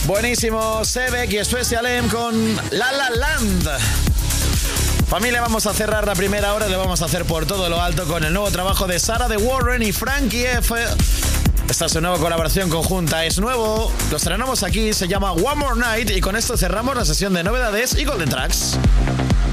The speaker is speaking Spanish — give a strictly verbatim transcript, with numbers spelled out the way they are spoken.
Buenísimo, Sebek y Special M con La La Land. Familia, vamos a cerrar la primera hora y lo vamos a hacer por todo lo alto con el nuevo trabajo de Sarah de Warren y Frankie F. Esta es su nueva colaboración conjunta, es nuevo, lo estrenamos aquí, se llama One More Night y con esto cerramos la sesión de novedades y Golden Tracks.